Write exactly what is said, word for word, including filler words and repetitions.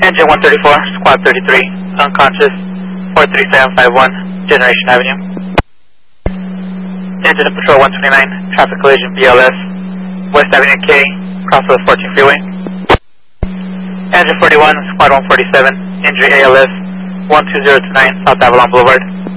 Engine one thirty-four, squad thirty-three, unconscious, four three seven five one, Generation Avenue. Engine of Patrol one twenty-nine, traffic collision B L S, West Avenue K, crossroads fourteen freeway. Engine forty-one, squad one forty-seven, injury A L S, one two zero two nine, South Avalon Boulevard.